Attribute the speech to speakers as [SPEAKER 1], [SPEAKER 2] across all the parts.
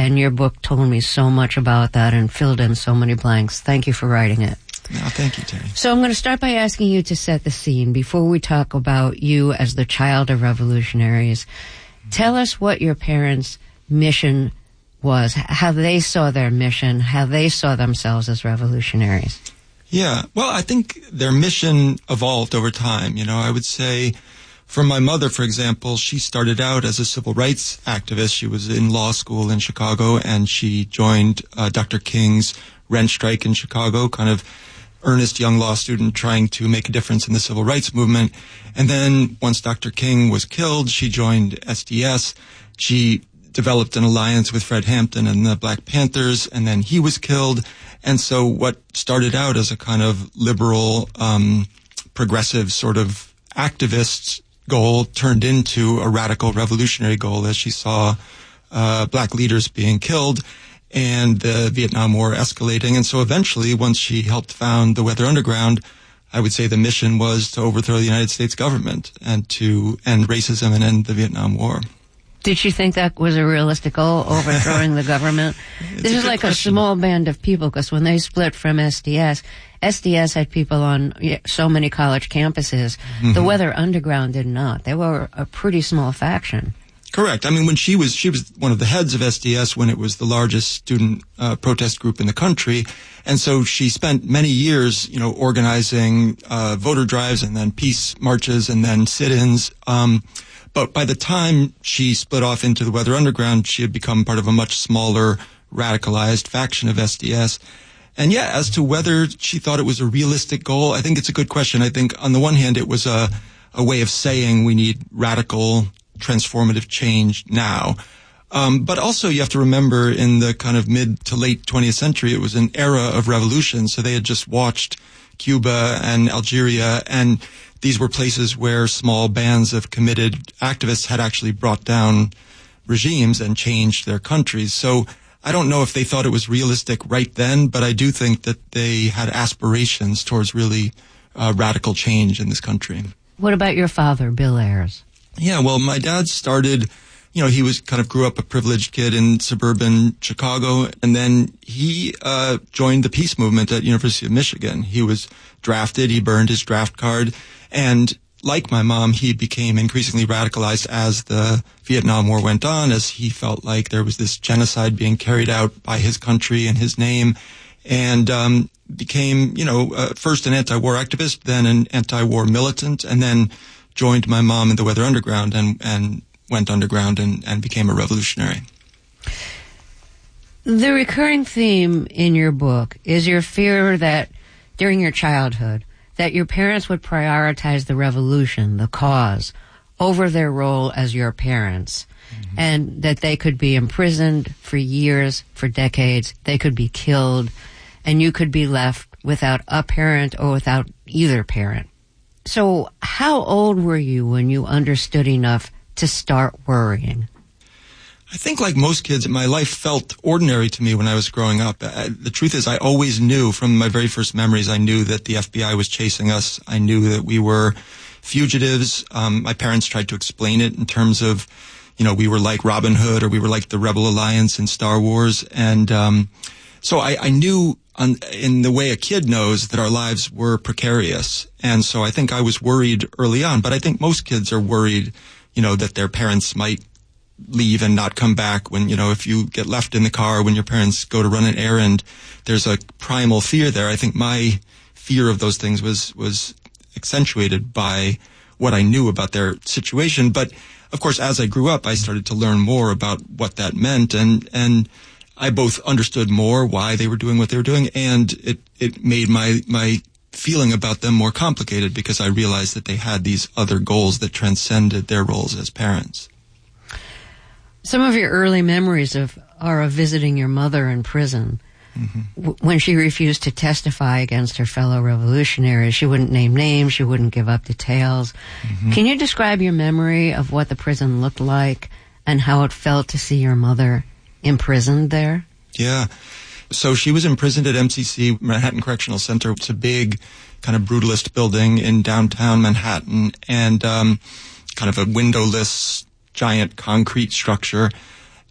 [SPEAKER 1] and your book told me so much about that and filled in so many blanks. Thank you for writing it.
[SPEAKER 2] No, thank you, Terry.
[SPEAKER 1] So I'm going to start by asking you to set the scene before we talk about you as the child of revolutionaries. Tell us what your parents' mission was, how they saw their mission, how they saw themselves as revolutionaries.
[SPEAKER 2] Yeah, well, I think their mission evolved over time. I would say for my mother, for example, she started out as a civil rights activist. She was in law school in Chicago, and she joined Dr. King's rent strike in Chicago, kind of earnest young law student trying to make a difference in the civil rights movement. And then once Dr. King was killed, she joined SDS. She developed an alliance with Fred Hampton and the Black Panthers, and then he was killed. And so what started out as a kind of liberal, progressive sort of activist goal turned into a radical revolutionary goal as she saw black leaders being killed and the Vietnam War escalating. And so eventually, once she helped found the Weather Underground, I would say the mission was to overthrow the United States government and to end racism and end the Vietnam War.
[SPEAKER 1] Did she think that was a realistic goal, overthrowing the government? This is like question. A small band of people, because when they split from SDS had people on so many college campuses. Mm-hmm. The Weather Underground did not. They were a pretty small faction.
[SPEAKER 2] Correct. I mean, when she was one of the heads of SDS when it was the largest student protest group in the country. And so she spent many years, organizing voter drives and then peace marches and then sit-ins. But by the time she split off into the Weather Underground, she had become part of a much smaller, radicalized faction of SDS. And yeah, as to whether she thought it was a realistic goal, I think it's a good question. I think on the one hand, it was a way of saying we need radical, transformative change now. But also you have to remember in the kind of mid to late 20th century, it was an era of revolution. So they had just watched Cuba and Algeria, and these were places where small bands of committed activists had actually brought down regimes and changed their countries. So I don't know if they thought it was realistic right then, but I do think that they had aspirations towards really radical change in this country.
[SPEAKER 1] What about your father, Bill Ayers?
[SPEAKER 2] Yeah, well, my dad started, he was kind of grew up a privileged kid in suburban Chicago, and then he joined the peace movement at University of Michigan. He was drafted, he burned his draft card, and like my mom, he became increasingly radicalized as the Vietnam War went on, as he felt like there was this genocide being carried out by his country in his name, and became, first an anti-war activist, then an anti-war militant, and then joined my mom in the Weather Underground and went underground and became a revolutionary.
[SPEAKER 1] The recurring theme in your book is your fear that during your childhood, that your parents would prioritize the revolution, the cause, over their role as your parents, mm-hmm. and that they could be imprisoned for years, for decades, they could be killed, and you could be left without a parent or without either parent. So how old were you when you understood enough to start worrying?
[SPEAKER 2] I think like most kids, my life felt ordinary to me when I was growing up. The truth is I always knew from my very first memories, I knew that the FBI was chasing us. I knew that we were fugitives. My parents tried to explain it in terms of, we were like Robin Hood or we were like the Rebel Alliance in Star Wars. And so I knew in the way a kid knows that our lives were precarious. And so I think I was worried early on. But I think most kids are worried, that their parents might leave and not come back when, if you get left in the car when your parents go to run an errand, there's a primal fear there. I think my fear of those things was accentuated by what I knew about their situation. But of course, as I grew up, I started to learn more about what that meant. And I both understood more why they were doing what they were doing, and it made my feeling about them more complicated because I realized that they had these other goals that transcended their roles as parents.
[SPEAKER 1] Some of your early memories are of visiting your mother in prison. Mm-hmm. When she refused to testify against her fellow revolutionaries. She wouldn't name names. She wouldn't give up details. Mm-hmm. Can you describe your memory of what the prison looked like and how it felt to see your mother imprisoned there? Yeah.
[SPEAKER 2] So she was imprisoned at MCC, Manhattan Correctional Center. It's a big kind of brutalist building in downtown Manhattan and kind of a windowless giant concrete structure.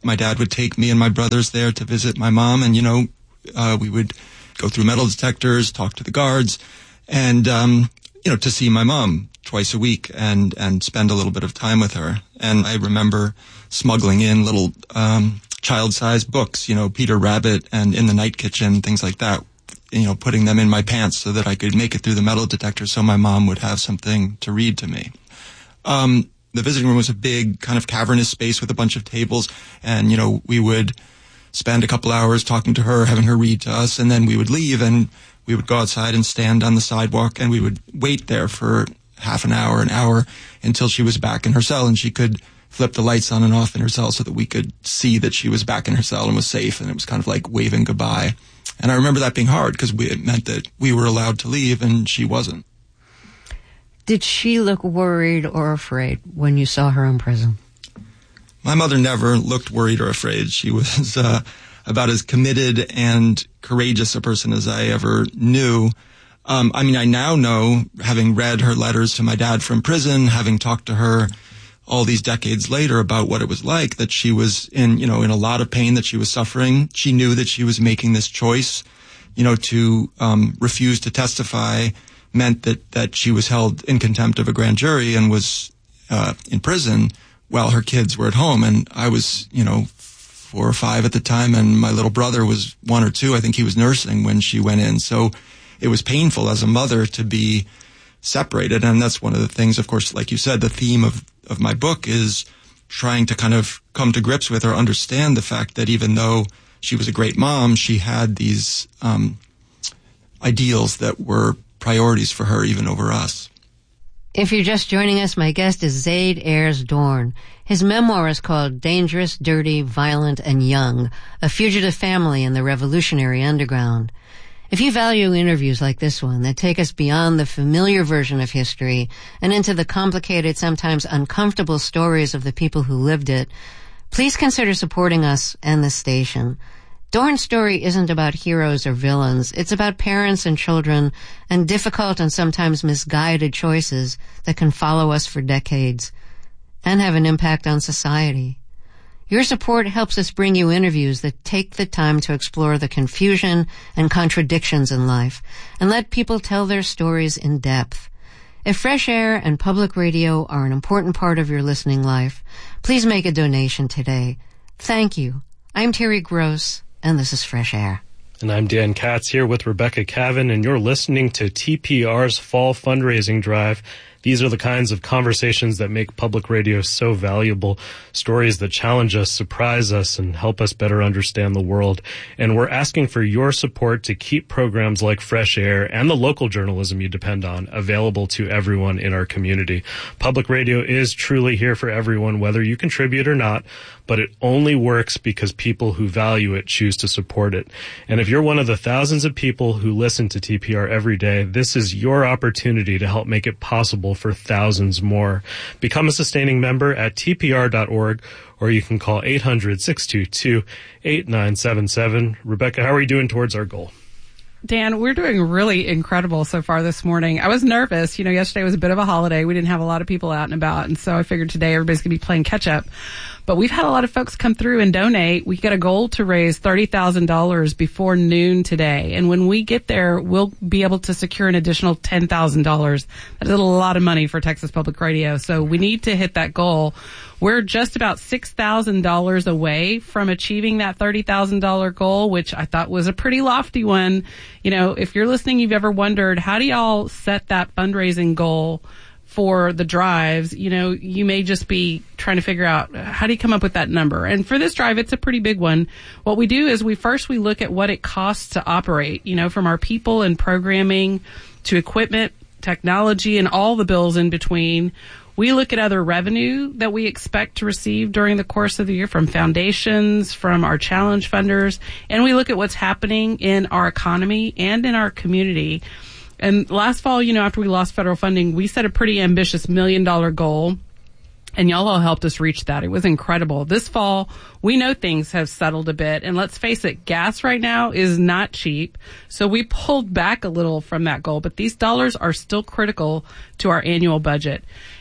[SPEAKER 2] my dad would take me and my brothers there to visit my mom, and, we would go through metal detectors, talk to the guards, and, to see my mom twice a week and spend a little bit of time with her. And I remember smuggling in little child-sized books, Peter Rabbit and In the Night Kitchen, things like that, putting them in my pants so that I could make it through the metal detector so my mom would have something to read to me. The visiting room was a big kind of cavernous space with a bunch of tables, and, we would spend a couple hours talking to her, having her read to us, and then we would leave and we would go outside and stand on the sidewalk, and we would wait there for half an hour, until she was back in her cell and she could flip the lights on and off in her cell so that we could see that she was back in her cell and was safe, and it was kind of like waving goodbye. And I remember that being hard because it meant that we were allowed to leave and she wasn't.
[SPEAKER 1] Did she look worried or afraid when you saw her in prison?
[SPEAKER 2] My mother never looked worried or afraid. She was about as committed and courageous a person as I ever knew. I now know, having read her letters to my dad from prison, having talked to her all these decades later about what it was like, that she was in a lot of pain, that she was suffering. She knew that she was making this choice, to refuse to testify meant that she was held in contempt of a grand jury and was in prison while her kids were at home. And I was, 4 or 5 at the time, and my little brother was 1 or 2. I think he was nursing when she went in. So it was painful as a mother to be separated. And that's one of the things, of course, like you said, the theme of my book is trying to kind of come to grips with or understand the fact that even though she was a great mom, she had these ideals that were priorities for her even over us.
[SPEAKER 1] If you're just joining us, my guest is Zaid Ayers Dorn. His memoir is called Dangerous, Dirty, Violent, and Young, A Fugitive Family in the Revolutionary Underground. If you value interviews like this one that take us beyond the familiar version of history and into the complicated, sometimes uncomfortable stories of the people who lived it, please consider supporting us and this station. Dorn's story isn't about heroes or villains. It's about parents and children and difficult and sometimes misguided choices that can follow us for decades and have an impact on society. Your support helps us bring you interviews that take the time to explore the confusion and contradictions in life and let people tell their stories in depth. If Fresh Air and public radio are an important part of your listening life, please make a donation today. Thank you. I'm Terry Gross, and this is Fresh Air.
[SPEAKER 3] And I'm Dan Katz here with Rebecca Cavan, and you're listening to TPR's Fall Fundraising Drive. These are the kinds of conversations that make public radio so valuable, stories that challenge us, surprise us, and help us better understand the world. And we're asking for your support to keep programs like Fresh Air and the local journalism you depend on available to everyone in our community. Public radio is truly here for everyone, whether you contribute or not, but it only works because people who value it choose to support it. And if you're one of the thousands of people who listen to TPR every day, this is your opportunity to help make it possible for thousands more. Become a sustaining member at tpr.org, or you can call 800-622-8977. Rebecca, how are you doing towards our goal?
[SPEAKER 4] Dan, we're doing really incredible so far this morning. I was nervous. Yesterday was a bit of a holiday. We didn't have a lot of people out and about, and so I figured today everybody's going to be playing catch up. But we've had a lot of folks come through and donate. We got a goal to raise $30,000 before noon today. And when we get there, we'll be able to secure an additional $10,000. That is a lot of money for Texas Public Radio. So we need to hit that goal. We're just about $6,000 away from achieving that $30,000 goal, which I thought was a pretty lofty one. If you're listening, you've ever wondered, how do y'all set that fundraising goal for the drives? You may just be trying to figure out, how do you come up with that number? And for this drive, it's a pretty big one. What we do is we look at what it costs to operate, from our people and programming to equipment, technology, and all the bills in between. We look at other revenue that we expect to receive during the course of the year from foundations, from our challenge funders, and we look at what's happening in our economy and in our community. And last fall, after we lost federal funding, we set a pretty ambitious $1 million goal, and y'all all helped us reach that. It was incredible. This fall, we know things have settled a bit, and let's face it, gas right now is not cheap. So we pulled back a little from that goal, but these dollars are still critical to our annual budget.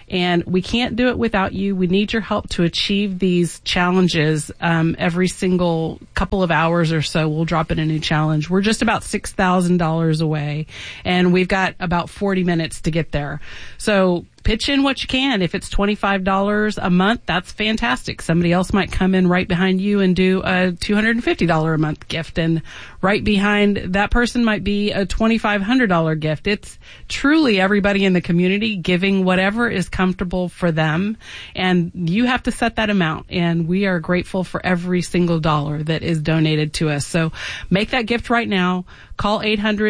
[SPEAKER 4] And we can't do it without you. We need your help to achieve these challenges. Every single couple of hours or so, we'll drop in a new challenge. We're just about $6,000 away, and we've got about 40 minutes to get there. So pitch in what you can. If it's $25 a month, that's fantastic. Somebody else might come in right behind you and do a $250 a month gift, and right behind that person might be a $2,500 gift. It's truly everybody in the community giving whatever is comfortable for them, and you have to set that amount, and we are grateful for every single dollar that is donated to us. So make that gift right now. Call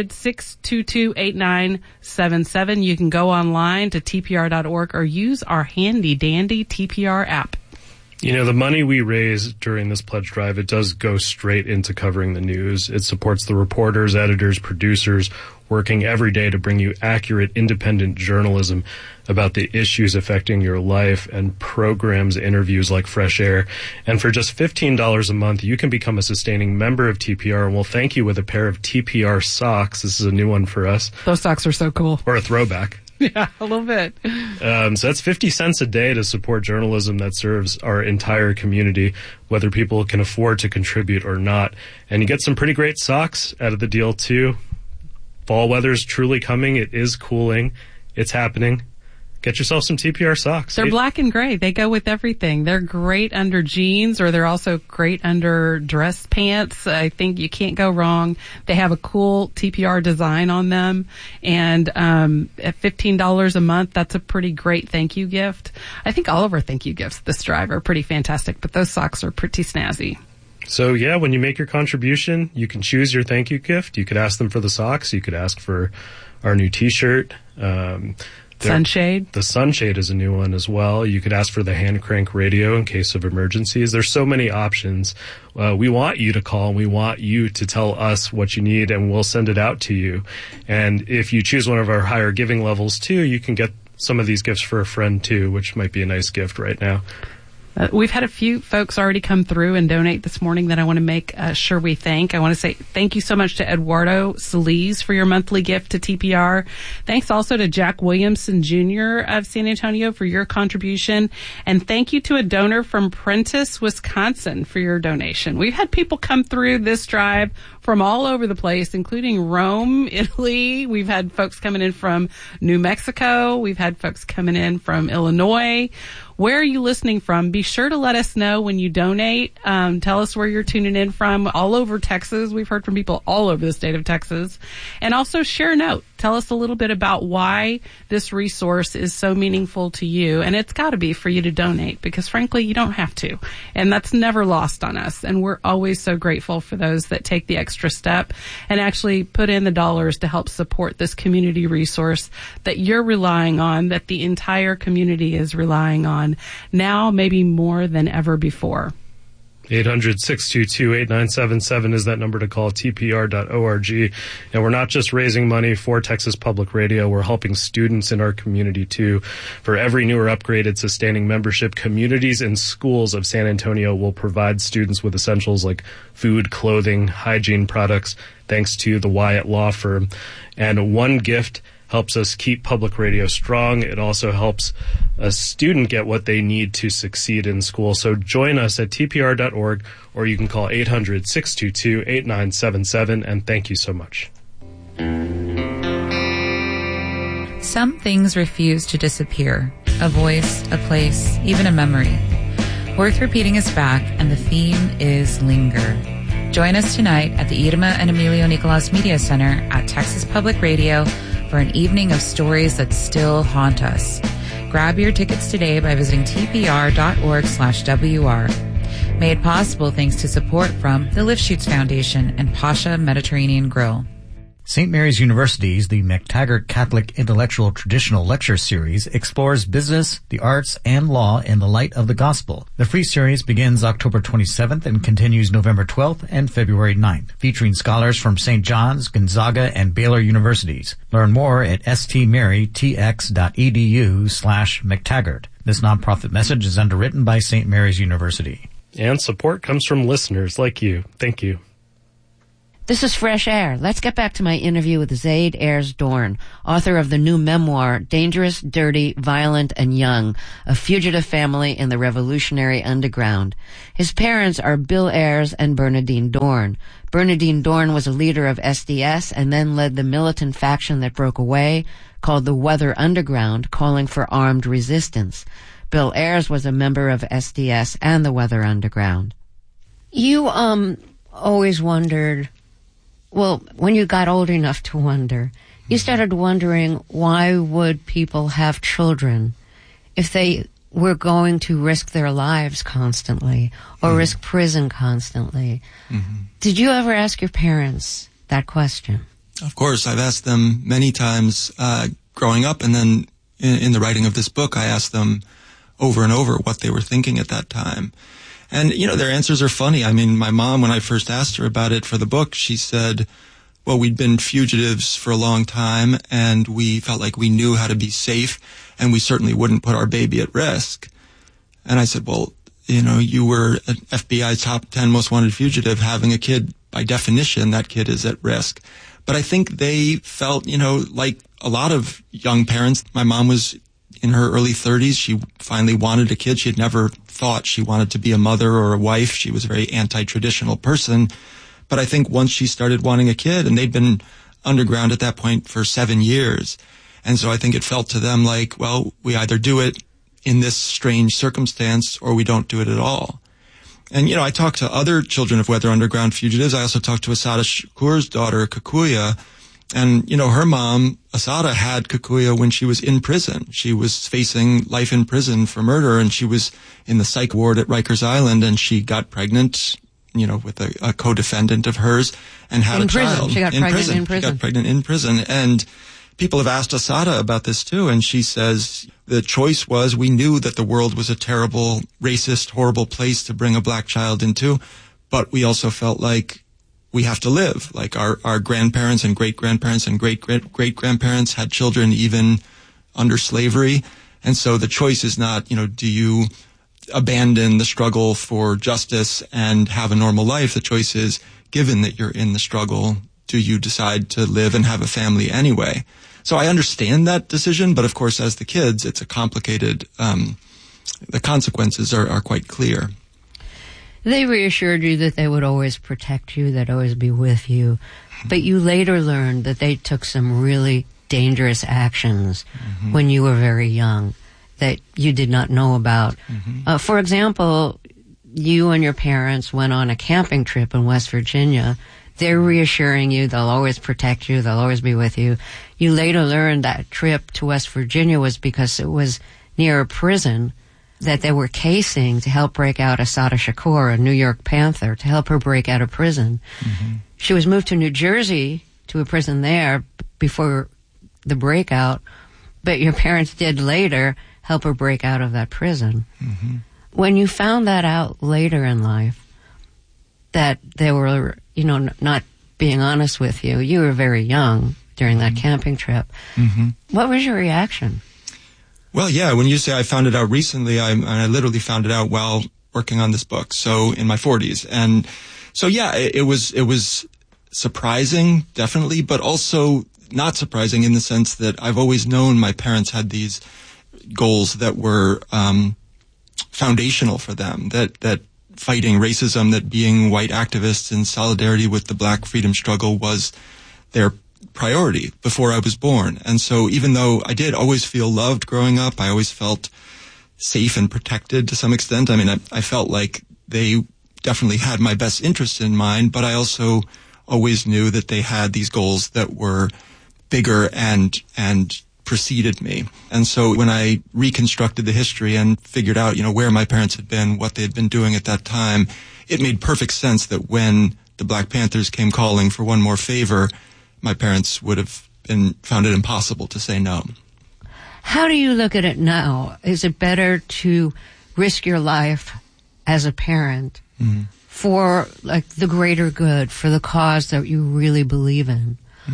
[SPEAKER 4] 800-622-8977. You can go online to TPR.org or use our handy dandy TPR app.
[SPEAKER 3] You know, the money we raise during this pledge drive, it does go straight into covering the news. It supports the reporters, editors, producers working every day to bring you accurate, independent journalism about the issues affecting your life, and programs, interviews like Fresh Air. And for just $15 a month, you can become a sustaining member of TPR, and we'll thank you with a pair of TPR socks. This is a new one for us.
[SPEAKER 4] Those socks are so cool.
[SPEAKER 3] Or a throwback.
[SPEAKER 4] Yeah, a little bit.
[SPEAKER 3] So that's 50 cents a day to support journalism that serves our entire community, whether people can afford to contribute or not. And you get some pretty great socks out of the deal, too. Fall weather's truly coming. It is cooling. It's happening. Get yourself some TPR socks.
[SPEAKER 4] They're black and gray. They go with everything. They're great under jeans, or they're also great under dress pants. I think you can't go wrong. They have a cool TPR design on them. And at $15 a month, that's a pretty great thank you gift. I think all of our thank you gifts this drive are pretty fantastic, but those socks are pretty snazzy.
[SPEAKER 3] So, yeah, when you make your contribution, you can choose your thank you gift. You could ask them for the socks. You could ask for our new T-shirt.
[SPEAKER 4] Sunshade.
[SPEAKER 3] The Sunshade is a new one as well. You could ask for the hand crank radio in case of emergencies. There's so many options. We want you to call, and we want you to tell us what you need, and we'll send it out to you. And if you choose one of our higher giving levels, too, you can get some of these gifts for a friend, too, which might be a nice gift right now.
[SPEAKER 4] We've had a few folks already come through and donate this morning that I want to make sure we thank. I want to say thank you so much to Eduardo Solis for your monthly gift to TPR. Thanks also to Jack Williamson Jr. of San Antonio for your contribution. And thank you to a donor from Prentice, Wisconsin for your donation. We've had people come through this drive from all over the place, including Rome, Italy. We've had folks coming in from New Mexico. We've had folks coming in from Illinois. Where are you listening from? Be sure to let us know when you donate. Tell us where you're tuning in from. All over Texas. We've heard from people all over the state of Texas. And also share a note. Tell us a little bit about why this resource is so meaningful to you. And it's got to be for you to donate, because frankly, you don't have to. And that's never lost on us. And we're always so grateful for those that take the extra step and actually put in the dollars to help support this community resource that you're relying on, that the entire community is relying on now, maybe more than ever before.
[SPEAKER 3] 800-622-8977 is that number to call, tpr.org. And we're not just raising money for Texas Public Radio. We're helping students in our community, too. For every new or upgraded sustaining membership, communities and schools of San Antonio will provide students with essentials like food, clothing, hygiene products, thanks to the Wyatt Law Firm. And one gift helps us keep public radio strong. It also helps a student get what they need to succeed in school. So join us at tpr.org, or you can call 800-622-8977, and thank you so much.
[SPEAKER 5] Some things refuse to disappear. A voice, a place, even a memory. Worth Repeating is back, and the theme is linger. Join us tonight at the Irma and Emilio Nicolas Media Center at Texas Public Radio for an evening of stories that still haunt us. Grab your tickets today by visiting tpr.org/WR. Made possible thanks to support from the Lifshoots Foundation and Pasha Mediterranean Grill.
[SPEAKER 6] St. Mary's University's The McTaggart Catholic Intellectual Traditional Lecture Series explores business, the arts, and law in the light of the gospel. The free series begins October 27th and continues November 12th and February 9th, featuring scholars from St. John's, Gonzaga, and Baylor Universities. Learn more at stmarytx.edu/McTaggart. This nonprofit message is underwritten by St. Mary's University.
[SPEAKER 3] And support comes from listeners like you. Thank you.
[SPEAKER 1] This is Fresh Air. Let's get back to my interview with Zaid Ayers Dorn, author of the new memoir, Dangerous, Dirty, Violent, and Young, A Fugitive Family in the Revolutionary Underground. His parents are Bill Ayers and Bernadine Dorn. Bernadine Dorn was a leader of SDS and then led the militant faction that broke away, called the Weather Underground, calling for armed resistance. Bill Ayers was a member of SDS and the Weather Underground. You, always wondered, well, when you got old enough to wonder, you started wondering why would people have children if they were going to risk their lives constantly or risk prison constantly. Did you ever ask your parents that question?
[SPEAKER 2] Of course, I've asked them many times growing up, and then in the writing of this book, I asked them over and over what they were thinking at that time. And, their answers are funny. I mean, my mom, when I first asked her about it for the book, she said, well, we'd been fugitives for a long time, and we felt like we knew how to be safe, and we certainly wouldn't put our baby at risk. And I said, well, you were an FBI top 10 most wanted fugitive. Having a kid, by definition, that kid is at risk. But I think they felt, like a lot of young parents. My mom was in her early 30s. She finally wanted a kid. She had never thought she wanted to be a mother or a wife. She was a very anti-traditional person. But I think once she started wanting a kid, and they'd been underground at that point for 7 years. And so I think it felt to them like, well, we either do it in this strange circumstance or we don't do it at all. And, I talked to other children of Weather Underground fugitives. I also talked to Assata Shakur's daughter, Kikuya. And, her mom, Assata, had Kikuya when she was in prison. She was facing life in prison for murder, and she was in the psych ward at Rikers Island, and she got pregnant, with a co-defendant of hers and had a child.
[SPEAKER 1] She got pregnant in prison.
[SPEAKER 2] She got pregnant in prison. And people have asked Assata about this too, and she says the choice was, we knew that the world was a terrible, racist, horrible place to bring a black child into, but we also felt like we have to live. Like our grandparents and great-grandparents and great-great-great-grandparents had children even under slavery. And so the choice is not, do you abandon the struggle for justice and have a normal life? The choice is, given that you're in the struggle, do you decide to live and have a family anyway? So I understand that decision, but of course, as the kids, it's a complicated, the consequences are quite clear.
[SPEAKER 1] They reassured you that they would always protect you, they'd always be with you. But you later learned that they took some really dangerous actions when you were very young that you did not know about. For example, you and your parents went on a camping trip in West Virginia. They're reassuring you they'll always protect you, they'll always be with you. You later learned that trip to West Virginia was because it was near a prison that they were casing to help break out Assata Shakur, a New York Panther, to help her break out of prison. She was moved to New Jersey to a prison there before the breakout, but your parents did later help her break out of that prison. When you found that out later in life, that they were, not being honest with you, you were very young during that camping trip. What was your reaction?
[SPEAKER 2] Well, yeah, when you say I found it out recently, I literally found it out while working on this book, so in my 40s. And so, yeah, it was surprising, definitely, but also not surprising in the sense that I've always known my parents had these goals that were foundational for them, that fighting racism, that being white activists in solidarity with the black freedom struggle was their priority before I was born. And so even though I did always feel loved growing up, I always felt safe and protected to some extent. I mean, I felt like they definitely had my best interest in mind, but I also always knew that they had these goals that were bigger and preceded me. And so when I reconstructed the history and figured out, where my parents had been, what they had been doing at that time, it made perfect sense that when the Black Panthers came calling for one more favor, my parents would have found it impossible to say no.
[SPEAKER 1] How do you look at it now? Is it better to risk your life as a parent for the greater good, for the cause that you really believe in?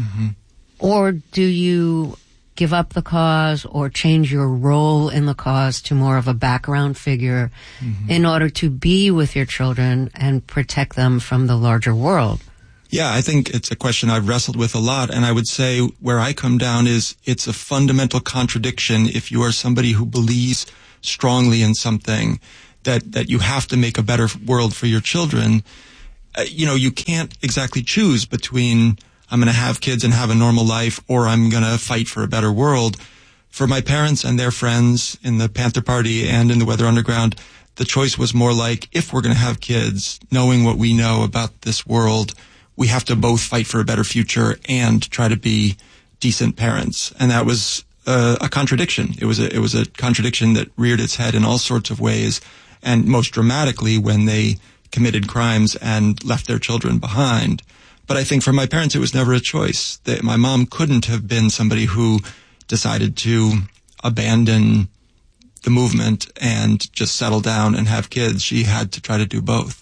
[SPEAKER 1] Or do you give up the cause or change your role in the cause to more of a background figure in order to be with your children and protect them from the larger world?
[SPEAKER 2] Yeah, I think it's a question I've wrestled with a lot, and I would say where I come down is it's a fundamental contradiction if you are somebody who believes strongly in something that you have to make a better world for your children. You can't exactly choose between I'm going to have kids and have a normal life or I'm going to fight for a better world. For my parents and their friends in the Panther Party and in the Weather Underground, the choice was more like, if we're going to have kids, knowing what we know about this world, we have to both fight for a better future and try to be decent parents. And that was a contradiction. It was a contradiction that reared its head in all sorts of ways, and most dramatically when they committed crimes and left their children behind. But I think for my parents, it was never a choice. My mom couldn't have been somebody who decided to abandon the movement and just settle down and have kids. She had to try to do both.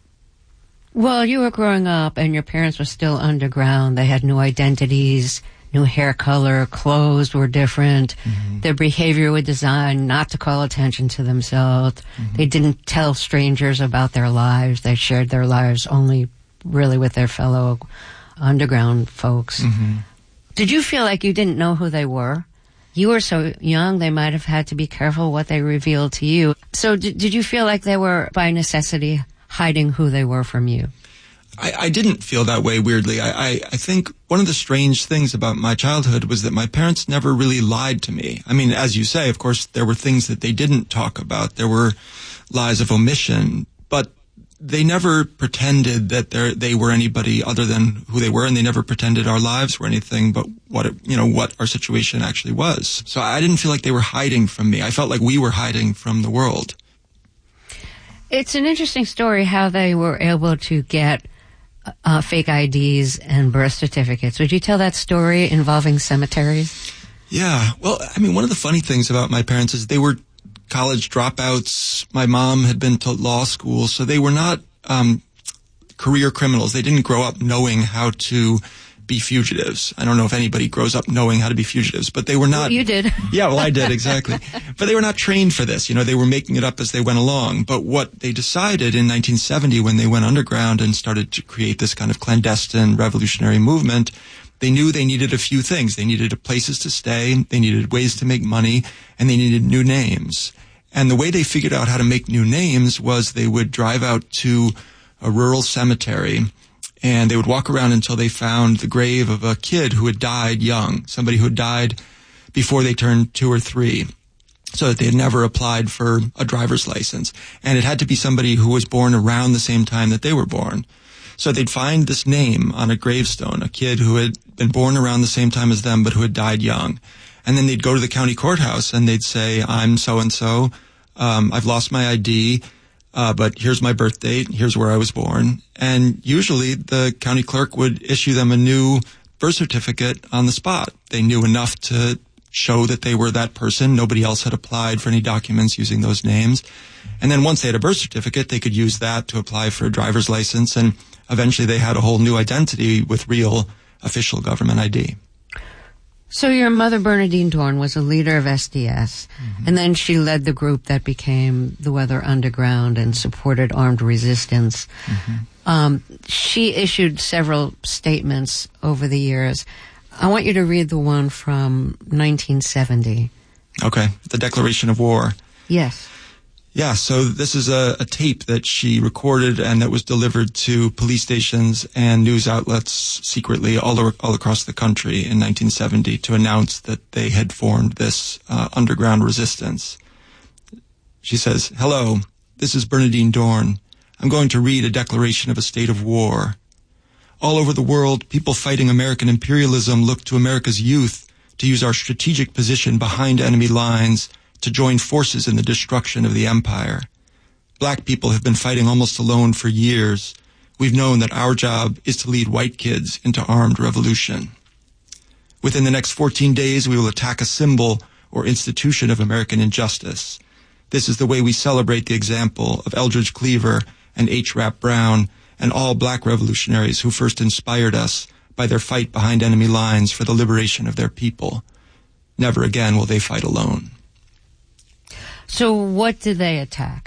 [SPEAKER 1] Well, you were growing up and your parents were still underground. They had new identities, new hair color, clothes were different. Mm-hmm. Their behavior was designed not to call attention to themselves. Mm-hmm. They didn't tell strangers about their lives. They shared their lives only really with their fellow underground folks. Mm-hmm. Did you feel like you didn't know who they were? You were so young, they might have had to be careful what they revealed to you. So did you feel like they were, by necessity, hiding who they were from you?
[SPEAKER 2] I didn't feel that way, weirdly. I think one of the strange things about my childhood was that my parents never really lied to me. I mean, as you say, of course, there were things that they didn't talk about. There were lies of omission, but they never pretended that they were anybody other than who they were, and they never pretended our lives were anything but what our situation actually was. So I didn't feel like they were hiding from me. I felt like we were hiding from the world.
[SPEAKER 1] It's an interesting story how they were able to get fake IDs and birth certificates. Would you tell that story involving cemeteries?
[SPEAKER 2] Yeah. Well, I mean, one of the funny things about my parents is they were college dropouts. My mom had been to law school, so they were not career criminals. They didn't grow up knowing how to be fugitives. I don't know if anybody grows up knowing how to be fugitives, but they were not.
[SPEAKER 1] Well, you did.
[SPEAKER 2] Yeah, well, I did, exactly. But they were not trained for this. They were making it up as they went along. But what they decided in 1970 when they went underground and started to create this kind of clandestine revolutionary movement, they knew they needed a few things. They needed places to stay, they needed ways to make money, and they needed new names. And the way they figured out how to make new names was they would drive out to a rural cemetery and they would walk around until they found the grave of a kid who had died young, somebody who had died before they turned 2 or 3, so that they had never applied for a driver's license. And it had to be somebody who was born around the same time that they were born. So they'd find this name on a gravestone, a kid who had been born around the same time as them but who had died young. And then they'd go to the county courthouse and they'd say, I'm so-and-so, I've lost my ID, but here's my birth date, here's where I was born. And usually the county clerk would issue them a new birth certificate on the spot. They knew enough to show that they were that person. Nobody else had applied for any documents using those names. And then once they had a birth certificate, they could use that to apply for a driver's license. And eventually they had a whole new identity with real official government ID.
[SPEAKER 1] So your mother, Bernadine Dorn, was a leader of SDS, and then she led the group that became the Weather Underground and supported armed resistance. She issued several statements over the years. I want you to read the one from 1970.
[SPEAKER 2] Okay, the Declaration of War.
[SPEAKER 1] Yes.
[SPEAKER 2] Yeah, so this is a tape that she recorded and that was delivered to police stations and news outlets secretly all across the country in 1970 to announce that they had formed this underground resistance. She says, "Hello, this is Bernadine Dorn. I'm going to read a declaration of a state of war. All over the world, people fighting American imperialism look to America's youth to use our strategic position behind enemy lines to join forces in the destruction of the empire. Black people have been fighting almost alone for years. We've known that our job is to lead white kids into armed revolution. Within the next 14 days, we will attack a symbol or institution of American injustice. This is the way we celebrate the example of Eldridge Cleaver and H. Rap Brown and all black revolutionaries who first inspired us by their fight behind enemy lines for the liberation of their people. Never again will they fight alone."
[SPEAKER 1] So what did they attack?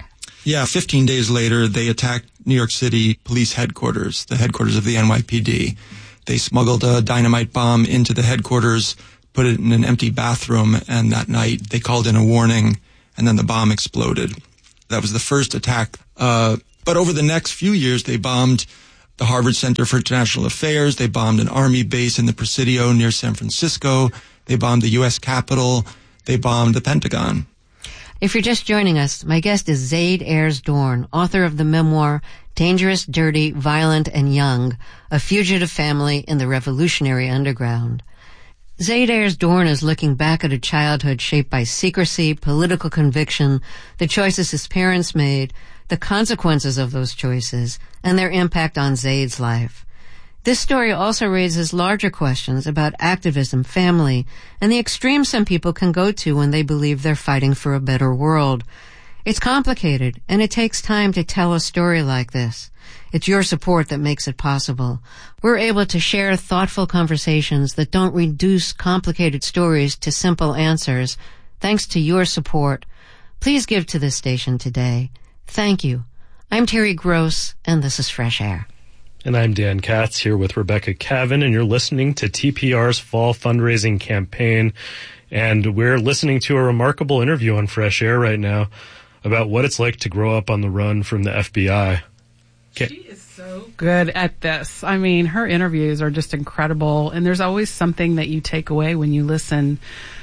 [SPEAKER 2] Yeah, 15 days later, they attacked New York City Police Headquarters, the headquarters of the NYPD. They smuggled a dynamite bomb into the headquarters, put it in an empty bathroom, and that night they called in a warning, and then the bomb exploded. That was the first attack. But over the next few years, they bombed the Harvard Center for International Affairs. They bombed an army base in the Presidio near San Francisco. They bombed the U.S. Capitol. They bombed the Pentagon.
[SPEAKER 1] If you're just joining us, my guest is Zaid Ayers Dorn, author of the memoir Dangerous, Dirty, Violent, and Young, A Fugitive Family in the Revolutionary Underground. Zaid Ayers Dorn is looking back at a childhood shaped by secrecy, political conviction, the choices his parents made, the consequences of those choices, and their impact on Zaid's life. This story also raises larger questions about activism, family, and the extremes some people can go to when they believe they're fighting for a better world. It's complicated, and it takes time to tell a story like this. It's your support that makes it possible. We're able to share thoughtful conversations that don't reduce complicated stories to simple answers. Thanks to your support. Please give to this station today. Thank you. I'm Terry Gross, and this is Fresh Air.
[SPEAKER 3] And I'm Dan Katz here with Rebecca Cavan, and you're listening to TPR's fall fundraising campaign. And we're listening to a remarkable interview on Fresh Air right now about what it's like to grow up on the run from the FBI.
[SPEAKER 4] She is so good at this. I mean, her interviews are just incredible, and there's always something that you take away when you listen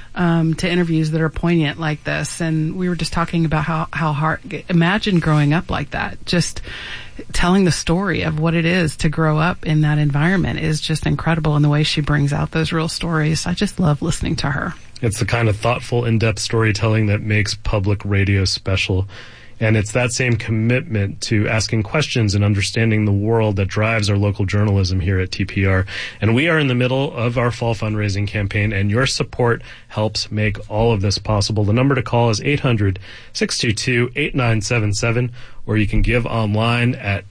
[SPEAKER 4] to interviews that are poignant like this. And we were just talking about how hard, imagine growing up like that. Just telling the story of what it is to grow up in that environment is just incredible, and the way she brings out those real stories. I just love listening to her.
[SPEAKER 3] It's the kind of thoughtful, in-depth storytelling that makes public radio special. And it's that same commitment to asking questions and understanding the world that drives our local journalism here at TPR. And we are in the middle of our fall fundraising campaign, and your support helps make all of this possible. The number to call is 800-622-8977, or you can give online at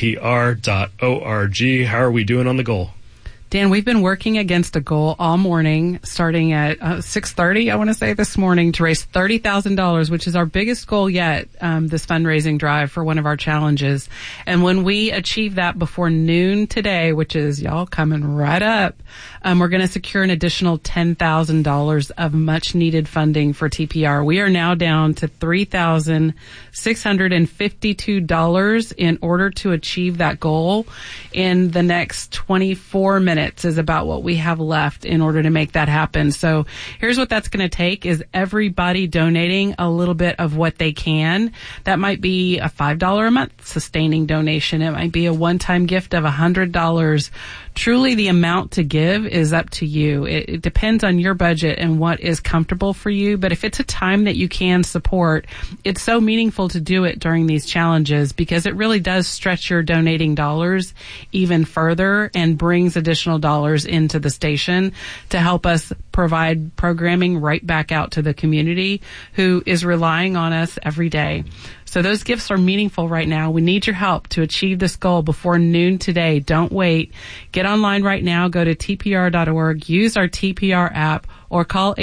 [SPEAKER 3] tpr.org. How are we doing on the goal?
[SPEAKER 4] Dan, we've been working against a goal all morning, starting at 6:30, I want to say, this morning, to raise $30,000, which is our biggest goal yet, this fundraising drive for one of our challenges. And when we achieve that before noon today, which is, y'all, coming right up, we're going to secure an additional $10,000 of much-needed funding for TPR. We are now down to $3,652 in order to achieve that goal. In the next 24 minutes is about what we have left in order to make that happen. So here's what that's going to take is everybody donating a little bit of what they can. That might be a $5 a month sustaining donation. It might be a one-time gift of $100. Truly, the amount to give is up to you. It depends on your budget and what is comfortable for you. But if it's a time that you can support, it's so meaningful to do it during these challenges, because it really does stretch your donating dollars even further and brings additional dollars into the station to help us provide programming right back out to the community who is relying on us every day. So those gifts are meaningful right now. We need your help to achieve this goal before noon today. Don't wait. Get online right now. Go to tpr.org. Use our TPR app or call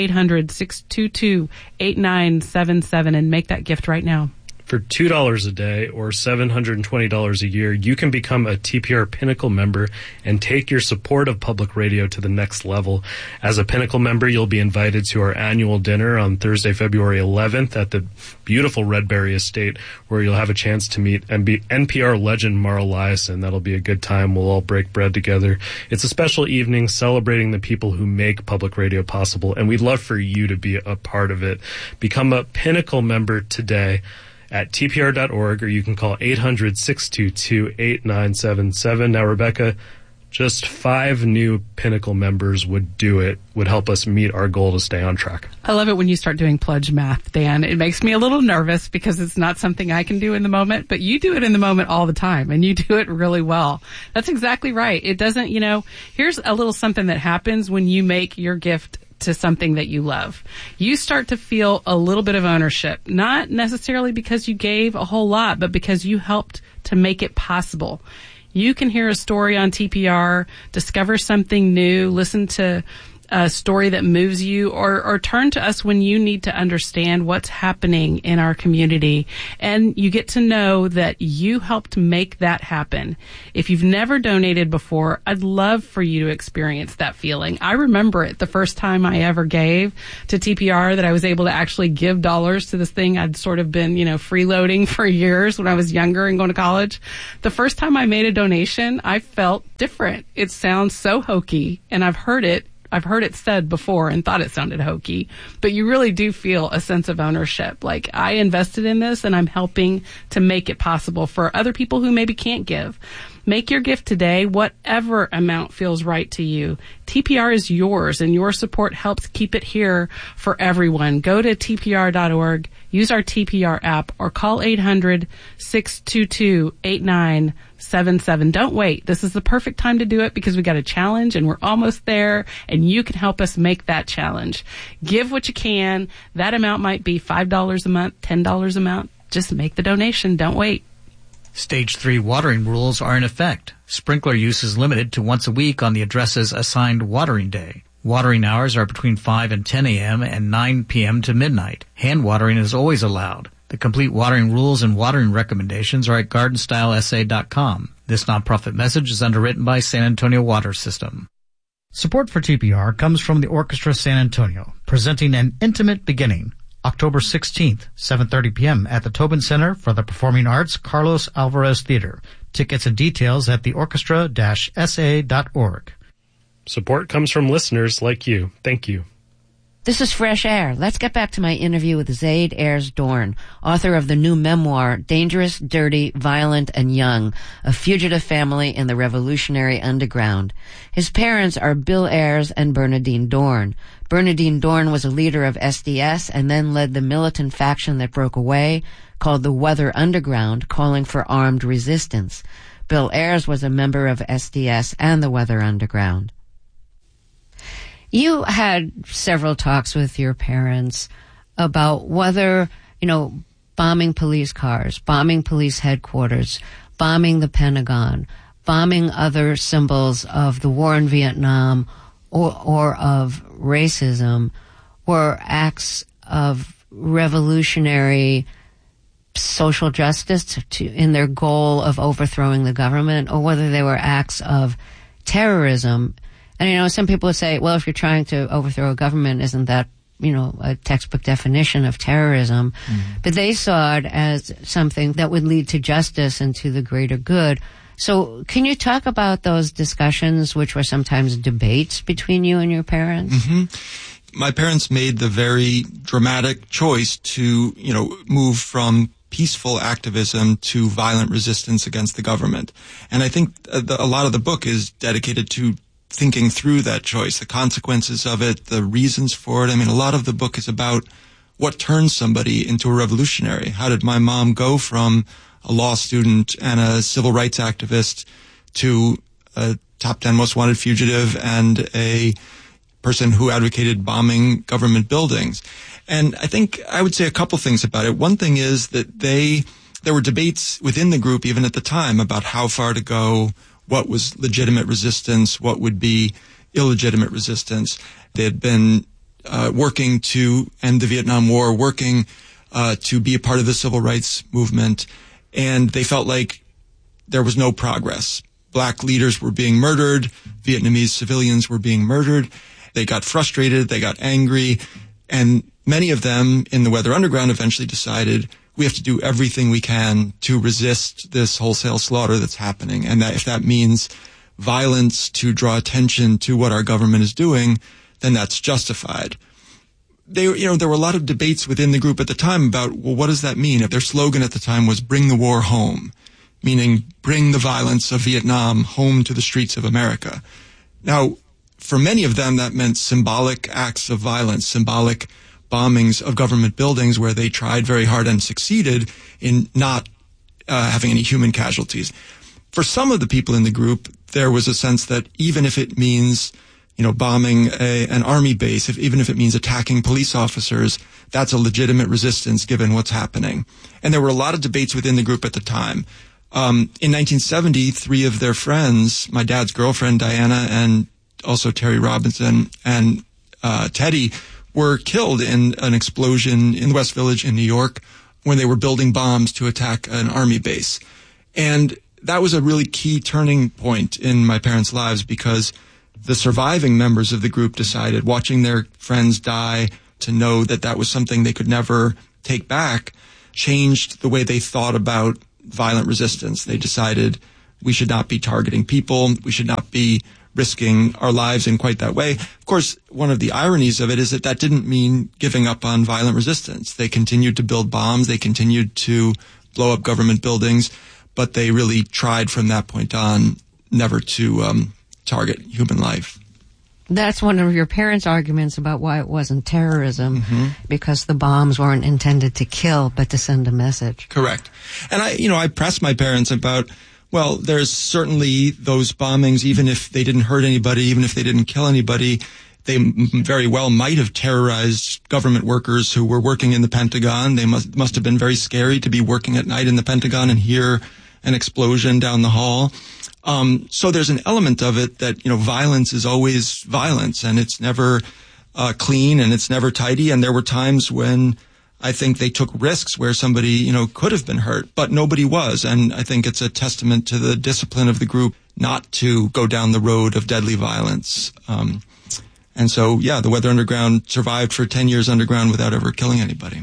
[SPEAKER 4] 800-622-8977 and make that gift right now.
[SPEAKER 3] For $2 a day or $720 a year, you can become a TPR Pinnacle member and take your support of public radio to the next level. As a Pinnacle member, you'll be invited to our annual dinner on Thursday, February 11th at the beautiful Redberry Estate, where you'll have a chance to meet NPR legend Mara Liasson. That'll be a good time. We'll all break bread together. It's a special evening celebrating the people who make public radio possible, and we'd love for you to be a part of it. Become a Pinnacle member today at tpr.org, or you can call 800-622-8977. Now, Rebecca, just 5 new Pinnacle members would help us meet our goal to stay on track.
[SPEAKER 4] I love it when you start doing pledge math, Dan. It makes me a little nervous because it's not something I can do in the moment, but you do it in the moment all the time, and you do it really well. That's exactly right. It doesn't, here's a little something that happens when you make your gift to something that you love. You start to feel a little bit of ownership, not necessarily because you gave a whole lot, but because you helped to make it possible. You can hear a story on TPR, discover something new, listen to a story that moves you, or turn to us when you need to understand what's happening in our community. And you get to know that you helped make that happen. If you've never donated before, I'd love for you to experience that feeling. I remember it the first time I ever gave to TPR, that I was able to actually give dollars to this thing I'd sort of been, freeloading for years when I was younger and going to college. The first time I made a donation, I felt different. It sounds so hokey, and I've heard it said before and thought it sounded hokey, but you really do feel a sense of ownership. Like, I invested in this and I'm helping to make it possible for other people who maybe can't give. Make your gift today, whatever amount feels right to you. TPR is yours, and your support helps keep it here for everyone. Go to tpr.org, use our TPR app, or call 800-622-8977. Don't wait. This is the perfect time to do it because we got a challenge and we're almost there, and you can help us make that challenge. Give what you can. That amount might be $5 a month, $10 a month. Just make the donation. Don't wait.
[SPEAKER 6] Stage 3 watering rules are in effect. Sprinkler use is limited to once a week on the address's assigned watering day. Watering hours are between 5 and 10 a.m. and 9 p.m. to midnight. Hand watering is always allowed. The complete watering rules and watering recommendations are at gardenstylesa.com. This nonprofit message is underwritten by San Antonio Water System. Support for TPR comes from the Orchestra San Antonio, presenting An Intimate Beginning, October 16th, 7:30 p.m. at the Tobin Center for the Performing Arts Carlos Alvarez Theater. Tickets and details at theorchestra-sa.org.
[SPEAKER 3] Support comes from listeners like you. Thank you.
[SPEAKER 1] This is Fresh Air. Let's get back to my interview with Zaid Ayers Dorn, author of the new memoir, Dangerous, Dirty, Violent, and Young, A Fugitive Family in the Revolutionary Underground. His parents are Bill Ayers and Bernadine Dorn. Bernadine Dorn was a leader of SDS and then led the militant faction that broke away, called the Weather Underground, calling for armed resistance. Bill Ayers was a member of SDS and the Weather Underground. You had several talks with your parents about whether, bombing police cars, bombing police headquarters, bombing the Pentagon, bombing other symbols of the war in Vietnam or of racism were acts of revolutionary social justice in their goal of overthrowing the government, or whether they were acts of terrorism. And, some people would say, well, if you're trying to overthrow a government, isn't that, a textbook definition of terrorism? Mm-hmm. But they saw it as something that would lead to justice and to the greater good. So can you talk about those discussions, which were sometimes debates between you and your parents?
[SPEAKER 2] Mm-hmm. My parents made the very dramatic choice to, move from peaceful activism to violent resistance against the government. And I think a lot of the book is dedicated to thinking through that choice, the consequences of it, the reasons for it. I mean, a lot of the book is about what turns somebody into a revolutionary. How did my mom go from a law student and a civil rights activist to a top 10 most wanted fugitive and a person who advocated bombing government buildings? And I think I would say a couple things about it. One thing is that there were debates within the group, even at the time, about how far to go, what was legitimate resistance, what would be illegitimate resistance. They had been working to end the Vietnam War, working to be a part of the civil rights movement, and they felt like there was no progress. Black leaders were being murdered. Vietnamese civilians were being murdered. They got frustrated. They got angry. And many of them in the Weather Underground eventually decided we have to do everything we can to resist this wholesale slaughter that's happening. And that if that means violence to draw attention to what our government is doing, then that's justified. There were a lot of debates within the group at the time about, well, what does that mean? If their slogan at the time was bring the war home, meaning bring the violence of Vietnam home to the streets of America. Now, for many of them, that meant symbolic acts of violence, symbolic bombings of government buildings where they tried very hard and succeeded in not having any human casualties. For some of the people in the group, there was a sense that even if it means, bombing an army base, even if it means attacking police officers, that's a legitimate resistance given what's happening. And there were a lot of debates within the group at the time. In 1970, three of their friends, my dad's girlfriend, Diana, and also Terry Robinson and Teddy, were killed in an explosion in the West Village in New York when they were building bombs to attack an army base. And that was a really key turning point in my parents' lives, because the surviving members of the group decided, watching their friends die, to know that that was something they could never take back, changed the way they thought about violent resistance. They decided we should not be targeting people. We should not be risking our lives in quite that way. Of course, one of the ironies of it is that that didn't mean giving up on violent resistance. They continued to build bombs. They continued to blow up government buildings, but they really tried from that point on never to target human life.
[SPEAKER 1] That's one of your parents' arguments about why it wasn't terrorism, because the bombs weren't intended to kill, but to send a message.
[SPEAKER 2] Correct. And I pressed my parents about, well, there's certainly those bombings, even if they didn't hurt anybody, even if they didn't kill anybody, they very well might have terrorized government workers who were working in the Pentagon. They must have been very scary to be working at night in the Pentagon and hear an explosion down the hall. So there's an element of it that, violence is always violence, and it's never clean, and it's never tidy. And there were times when I think they took risks where somebody, could have been hurt, but nobody was. And I think it's a testament to the discipline of the group not to go down the road of deadly violence. And so, the Weather Underground survived for 10 years underground without ever killing anybody.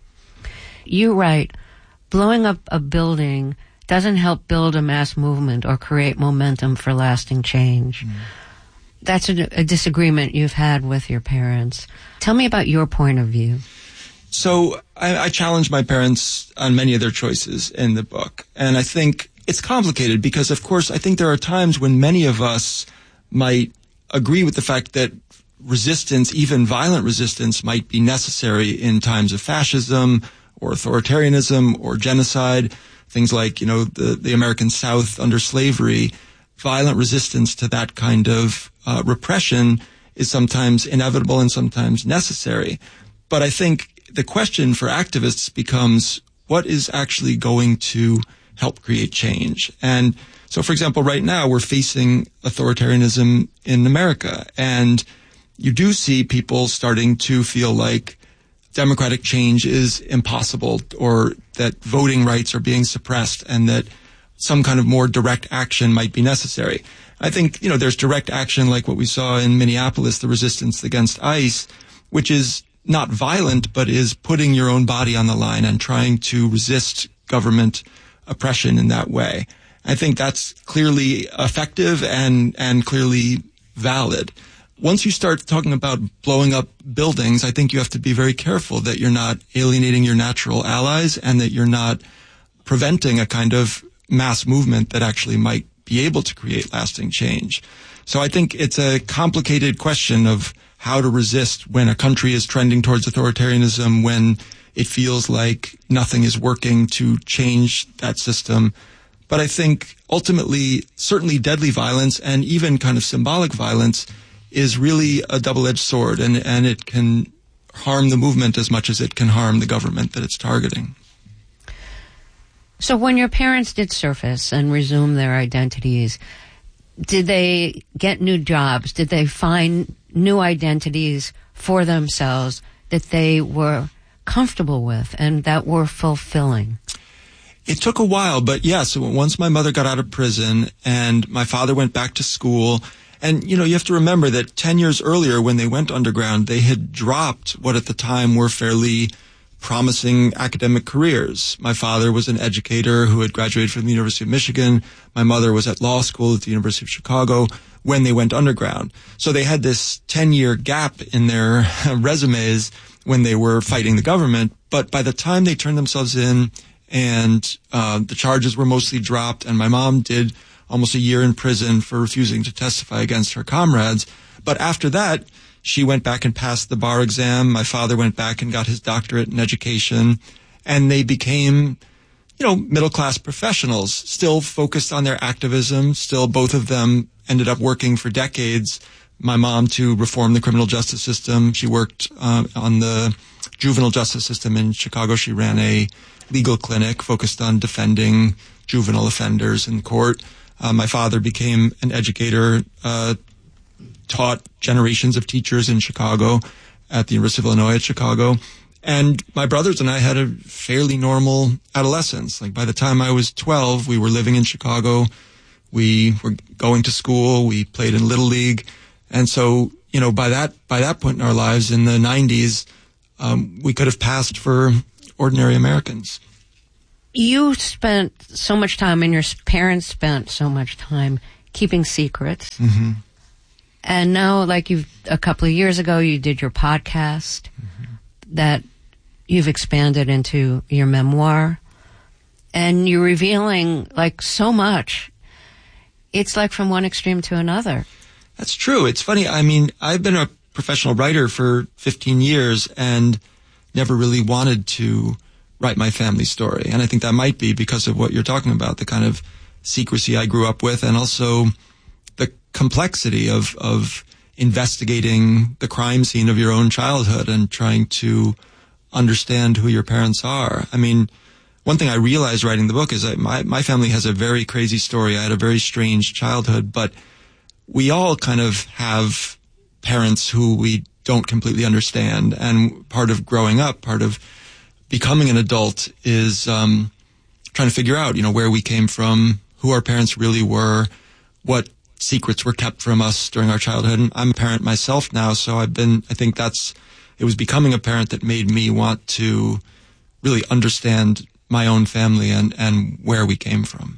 [SPEAKER 1] You write, blowing up a building doesn't help build a mass movement or create momentum for lasting change. That's a disagreement you've had with your parents. Tell me about your point of view.
[SPEAKER 2] So I challenge my parents on many of their choices in the book. And I think it's complicated because, of course, I think there are times when many of us might agree with the fact that resistance, even violent resistance, might be necessary in times of fascism or authoritarianism or genocide. Things like, the American South under slavery. Violent resistance to that kind of repression is sometimes inevitable and sometimes necessary. But I think the question for activists becomes, what is actually going to help create change? And so, for example, right now we're facing authoritarianism in America, and you do see people starting to feel like democratic change is impossible, or that voting rights are being suppressed, and that some kind of more direct action might be necessary. I think, there's direct action like what we saw in Minneapolis, the resistance against ICE, which is not violent, but is putting your own body on the line and trying to resist government oppression in that way. I think that's clearly effective and clearly valid. Once you start talking about blowing up buildings, I think you have to be very careful that you're not alienating your natural allies and that you're not preventing a kind of mass movement that actually might be able to create lasting change. So I think it's a complicated question of how to resist when a country is trending towards authoritarianism, when it feels like nothing is working to change that system. But I think ultimately, certainly deadly violence and even kind of symbolic violence is really a double-edged sword, and it can harm the movement as much as it can harm the government that it's targeting.
[SPEAKER 1] So when your parents did surface and resume their identities, did they get new jobs? Did they find new identities for themselves that they were comfortable with and that were fulfilling?
[SPEAKER 2] It took a while, but yes, once my mother got out of prison and my father went back to school. And, you have to remember that 10 years earlier when they went underground, they had dropped what at the time were fairly promising academic careers. My father was an educator who had graduated from the University of Michigan. My mother was at law school at the University of Chicago when they went underground. So they had this 10-year gap in their resumes when they were fighting the government. But by the time they turned themselves in and the charges were mostly dropped, and my mom did almost a year in prison for refusing to testify against her comrades. But after that, she went back and passed the bar exam. My father went back and got his doctorate in education. And they became, middle-class professionals, still focused on their activism. Still, both of them ended up working for decades. My mom to reform the criminal justice system. She worked on the juvenile justice system in Chicago. She ran a legal clinic focused on defending juvenile offenders in court. My father became an educator taught generations of teachers in Chicago at the University of Illinois at Chicago. And my brothers and I had a fairly normal adolescence. Like by the time I was 12, we were living in Chicago. We were going to school. We played in Little League. And so, by that point in our lives in the 90s, we could have passed for ordinary Americans.
[SPEAKER 1] You spent so much time, and your parents spent so much time keeping secrets.
[SPEAKER 2] Mm-hmm.
[SPEAKER 1] And now, a couple of years ago, you did your podcast that you've expanded into your memoir. And you're revealing, so much. It's from one extreme to another.
[SPEAKER 2] That's true. It's funny. I mean, I've been a professional writer for 15 years and never really wanted to write my family story. And I think that might be because of what you're talking about, the kind of secrecy I grew up with, and also the complexity of investigating the crime scene of your own childhood and trying to understand who your parents are. I mean, one thing I realized writing the book is that my family has a very crazy story. I had a very strange childhood, but we all kind of have parents who we don't completely understand. And part of growing up, part of becoming an adult is trying to figure out, where we came from, who our parents really were, what secrets were kept from us during our childhood. And I'm a parent myself now, so I think it was becoming a parent that made me want to really understand my own family and where we came from.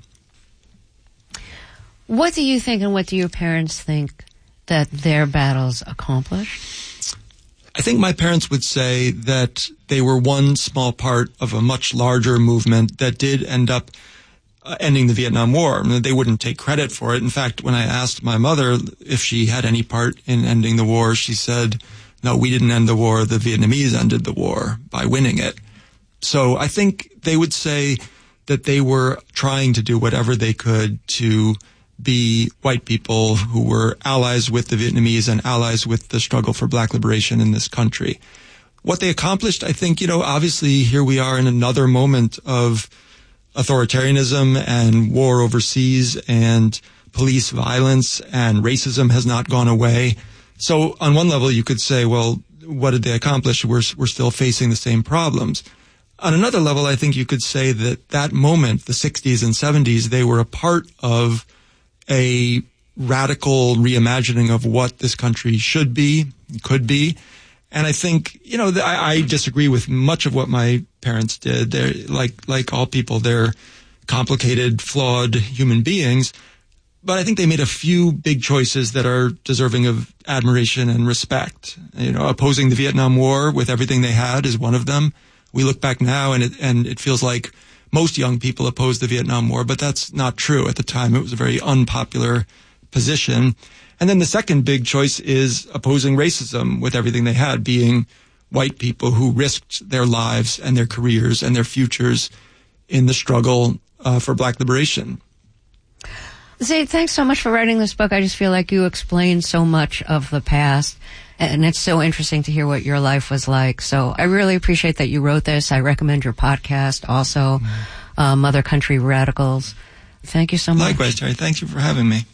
[SPEAKER 1] What do you think, and what do your parents think that their battles accomplished?
[SPEAKER 2] I think my parents would say that they were one small part of a much larger movement that did end up ending the Vietnam War. I mean, they wouldn't take credit for it. In fact, when I asked my mother if she had any part in ending the war, she said, no, we didn't end the war. The Vietnamese ended the war by winning it. So I think they would say that they were trying to do whatever they could to be white people who were allies with the Vietnamese and allies with the struggle for black liberation in this country. What they accomplished, I think, obviously here we are in another moment of authoritarianism and war overseas and police violence, and racism has not gone away. So on one level, you could say, well, what did they accomplish? We're still facing the same problems. On another level, I think you could say that moment, the 60s and 70s, they were a part of a radical reimagining of what this country should be, could be. And I think, I disagree with much of what my parents did. They're like all people, they're complicated, flawed human beings. But I think they made a few big choices that are deserving of admiration and respect. Opposing the Vietnam War with everything they had is one of them. We look back now and it feels like most young people oppose the Vietnam War, but that's not true. At the time, it was a very unpopular position. And then the second big choice is opposing racism with everything they had, being white people who risked their lives and their careers and their futures in the struggle for black liberation.
[SPEAKER 1] Zaid, thanks so much for writing this book. I just feel like you explained so much of the past, and it's so interesting to hear what your life was like. So I really appreciate that you wrote this. I recommend your podcast also, Mother Country Radicals. Thank you so much.
[SPEAKER 2] Likewise, Terry. Thank you for having me.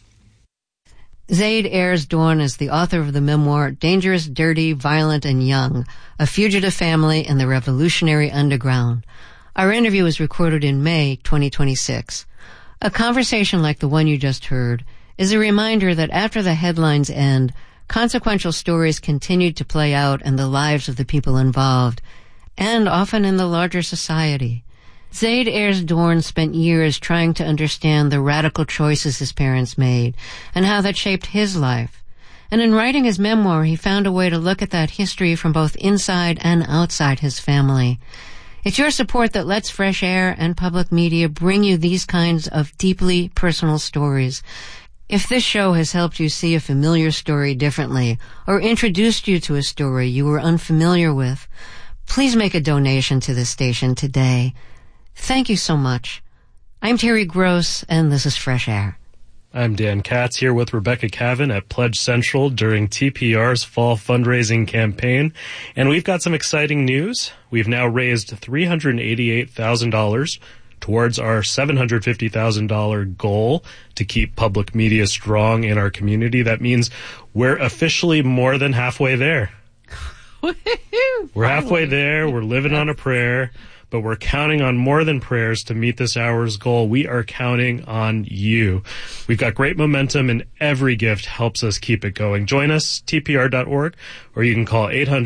[SPEAKER 1] Zaid Ayers-Dorn is the author of the memoir Dangerous, Dirty, Violent, and Young, A Fugitive Family in the Revolutionary Underground. Our interview was recorded in May 2026. A conversation like the one you just heard is a reminder that after the headlines end, consequential stories continue to play out in the lives of the people involved, and often in the larger society. Zaid Ayers-Dorn spent years trying to understand the radical choices his parents made and how that shaped his life. And in writing his memoir, he found a way to look at that history from both inside and outside his family. It's your support that lets Fresh Air and public media bring you these kinds of deeply personal stories. If this show has helped you see a familiar story differently or introduced you to a story you were unfamiliar with, please make a donation to this station today. Thank you so much. I'm Terry Gross, and this is Fresh Air.
[SPEAKER 3] I'm Dan Katz here with Rebecca Cavan at Pledge Central during TPR's fall fundraising campaign. And we've got some exciting news. We've now raised $388,000 towards our $750,000 goal to keep public media strong in our community. That means we're officially more than halfway there. We're halfway there. We're living on a prayer, but we're counting on more than prayers to meet this hour's goal. We are counting on you. We've got great momentum, and every gift helps us keep it going. Join us, tpr.org, or you can call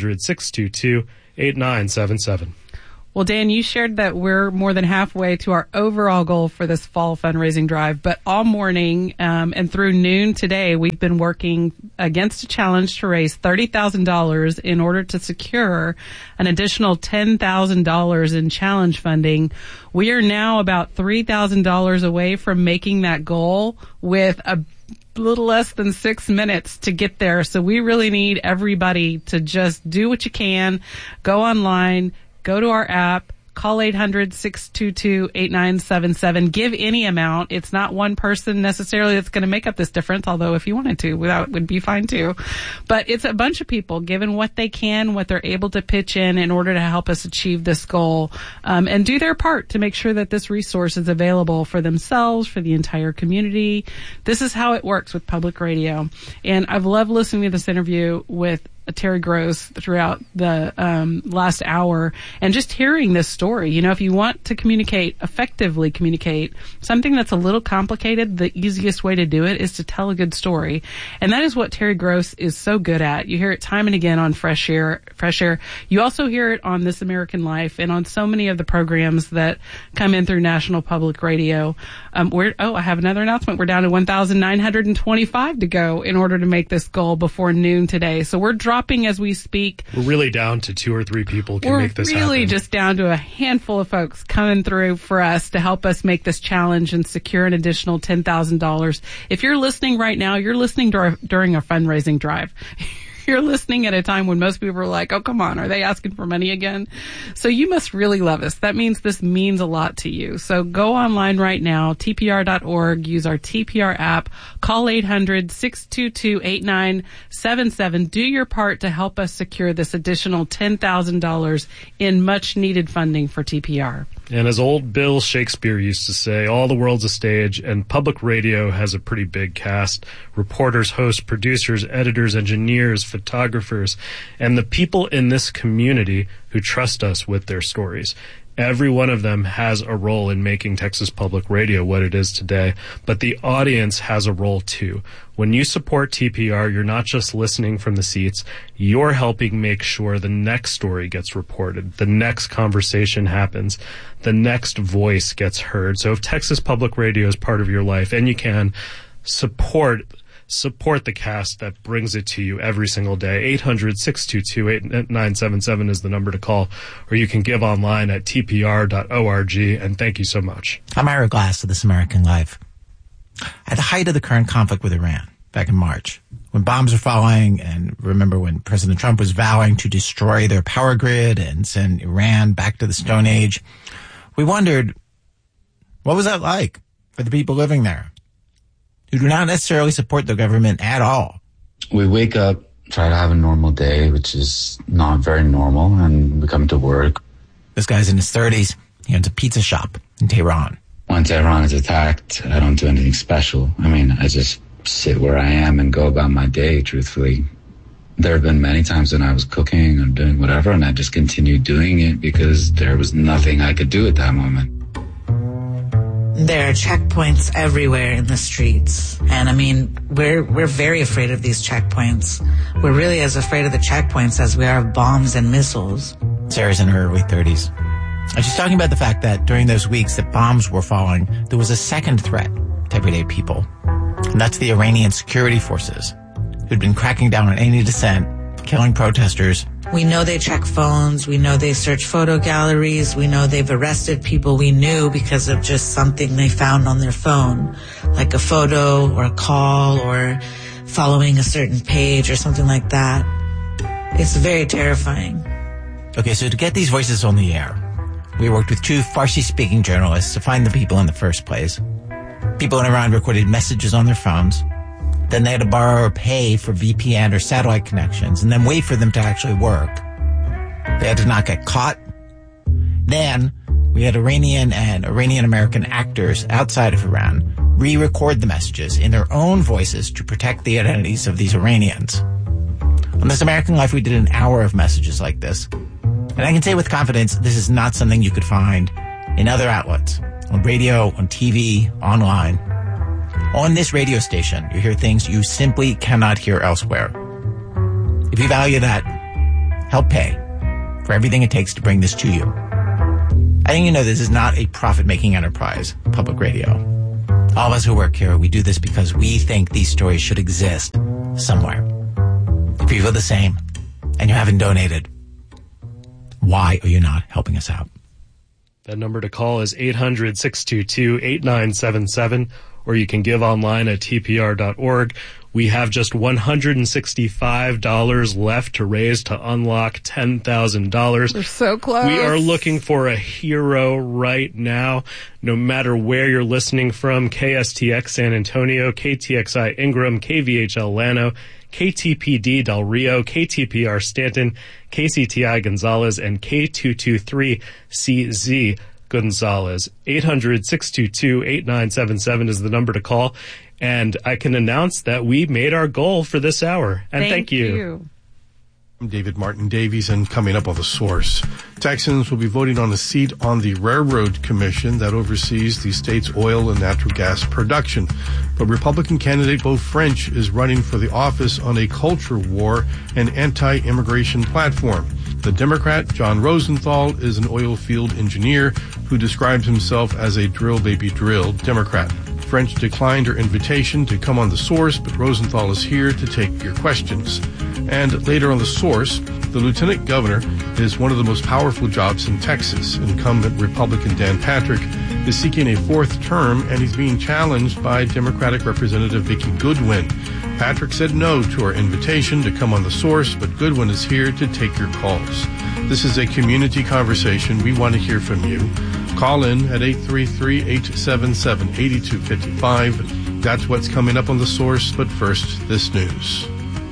[SPEAKER 3] 800-622-8977.
[SPEAKER 4] Well, Dan, you shared that we're more than halfway to our overall goal for this fall fundraising drive, but all morning and through noon today, we've been working against a challenge to raise $30,000 in order to secure an additional $10,000 in challenge funding. We are now about $3,000 away from making that goal with a little less than 6 minutes to get there. So we really need everybody to just do what you can, go online, go to our app, call 800-622-8977. Give any amount. It's not one person necessarily that's going to make up this difference, although if you wanted to, that would be fine too. But it's a bunch of people giving what they can, what they're able to pitch in order to help us achieve this goal, and do their part to make sure that this resource is available for themselves, for the entire community. This is how it works with public radio. And I've loved listening to this interview with Terry Gross throughout the last hour, and just hearing this story. You know, if you want to effectively communicate something that's a little complicated, the easiest way to do it is to tell a good story. And that is what Terry Gross is so good at. You hear it time and again on Fresh Air. You also hear it on This American Life and on so many of the programs that come in through National Public Radio. I have another announcement. We're down to 1,925 to go in order to make this goal before noon today. So we're dropping as we speak.
[SPEAKER 3] We're really down to 2 or 3 people can make this happen.
[SPEAKER 4] We're really just down to a handful of folks coming through for us to help us make this challenge and secure an additional $10,000. If you're listening right now, you're listening during a fundraising drive. You're listening at a time when most people are like, oh, come on, are they asking for money again? So you must really love us. That means this means a lot to you. So go online right now, tpr.org, use our TPR app, call 800-622-8977. Do your part to help us secure this additional $10,000 in much-needed funding for TPR.
[SPEAKER 3] And as old Bill Shakespeare used to say, all the world's a stage, and public radio has a pretty big cast. Reporters, hosts, producers, editors, engineers, photographers, and the people in this community who trust us with their stories. Every one of them has a role in making Texas Public Radio what it is today, but the audience has a role too. When you support TPR, you're not just listening from the seats, you're helping make sure the next story gets reported, the next conversation happens, the next voice gets heard. So if Texas Public Radio is part of your life, and you can, support the cast that brings it to you every single day. 800-622-8977 is the number to call, or you can give online at tpr.org, and thank you so much.
[SPEAKER 7] I'm Ira Glass of This American Life. At the height of the current conflict with Iran, back in March, when bombs were falling, and remember when President Trump was vowing to destroy their power grid and send Iran back to the Stone Age, we wondered, what was that like for the people living there, who do not necessarily support the government at all?
[SPEAKER 8] We wake up, try to have a normal day, which is not very normal, and we come to work.
[SPEAKER 7] This guy's in his 30s. He owns a pizza shop in Tehran.
[SPEAKER 8] When Tehran is attacked, I don't do anything special. I mean, I just sit where I am and go about my day, truthfully. There have been many times when I was cooking or doing whatever, and I just continued doing it because there was nothing I could do at that moment.
[SPEAKER 9] There are checkpoints everywhere in the streets. And I mean, we're very afraid of these checkpoints. We're really as afraid of the checkpoints as we are of bombs and missiles.
[SPEAKER 7] Sarah's in her early 30s. And she's talking about the fact that during those weeks that bombs were falling, there was a second threat to everyday people. And that's the Iranian security forces, who'd been cracking down on any dissent, killing protesters.
[SPEAKER 9] We know they check phones. We know they search photo galleries. We know they've arrested people we knew because of just something they found on their phone, like a photo or a call or following a certain page or something like that. It's very terrifying.
[SPEAKER 7] Okay, so to get these voices on the air, we worked with 2 Farsi-speaking journalists to find the people in the first place. People in Iran recorded messages on their phones. Then they had to borrow or pay for VPN or satellite connections and then wait for them to actually work. They had to not get caught. Then We had Iranian and Iranian-American actors outside of Iran re-record the messages in their own voices to protect the identities of these Iranians. On This American Life, we did an hour of messages like this. And I can say with confidence, this is not something you could find in other outlets, on radio, on TV, online. On this radio station, you hear things you simply cannot hear elsewhere. If you value that, help pay for everything it takes to bring this to you. I think you know this is not a profit-making enterprise, public radio. All of us who work here, we do this because we think these stories should exist somewhere. If you feel the same and you haven't donated, why are you not helping us out?
[SPEAKER 3] That number to call is 800-622-8977, or you can give online at tpr.org. We have just $165 left to raise to unlock $10,000.
[SPEAKER 4] We're so close.
[SPEAKER 3] We are looking for a hero right now, no matter where you're listening from. KSTX San Antonio, KTXI Ingram, KVHL Llano, KTPD Del Rio, KTPR Stanton, KCTI Gonzales, and K223CZ Gonzales. 800-622-8977 is the number to call. And I can announce that we made our goal for this hour. And thank you.
[SPEAKER 10] I'm David Martin Davies, and coming up on The Source, Texans will be voting on a seat on the Railroad Commission that oversees the state's oil and natural gas production. But Republican candidate Beau French is running for the office on a culture war and anti-immigration platform. The Democrat, John Rosenthal, is an oil field engineer who describes himself as a drill baby drill Democrat. French declined her invitation to come on The Source, but Rosenthal is here to take your questions. And later on The Source, the lieutenant governor is one of the most powerful jobs in Texas. Incumbent Republican Dan Patrick is seeking a fourth term, and he's being challenged by Democratic Representative Vicki Goodwin. Patrick said no to our invitation to come on The Source, but Goodwin is here to take your calls. This is a community conversation. We want to hear from you. Call in at 833-877-8255. That's what's coming up on The Source, but first, this news.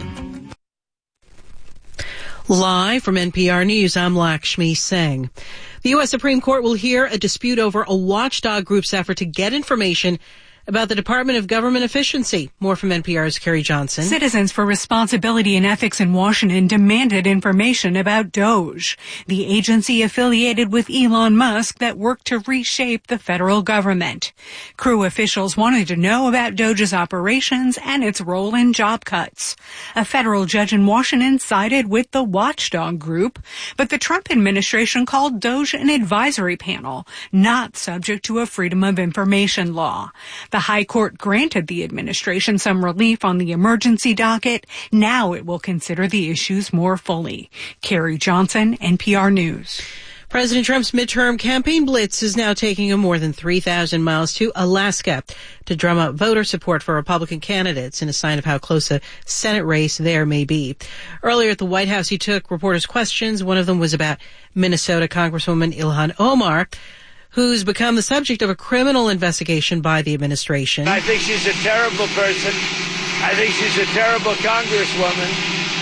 [SPEAKER 11] Live from NPR News, I'm Lakshmi Singh. The U.S. Supreme Court will hear a dispute over a watchdog group's effort to get information about the Department of Government Efficiency. More from NPR's Carrie Johnson.
[SPEAKER 12] Citizens for Responsibility and Ethics in Washington demanded information about DOGE, the agency affiliated with Elon Musk that worked to reshape the federal government. Crew officials wanted to know about DOGE's operations and its role in job cuts. A federal judge in Washington sided with the watchdog group, but the Trump administration called DOGE an advisory panel, not subject to a Freedom of Information law. The High Court granted the administration some relief on the emergency docket. Now it will consider the issues more fully. Carrie Johnson, NPR News.
[SPEAKER 11] President Trump's midterm campaign blitz is now taking him more than 3,000 miles to Alaska to drum up voter support for Republican candidates in a sign of how close a Senate race there may be. Earlier at the White House, he took reporters' questions. One of them was about Minnesota Congresswoman Ilhan Omar, who's become the subject of a criminal investigation by the administration.
[SPEAKER 13] I think she's a terrible person. I think she's a terrible congresswoman.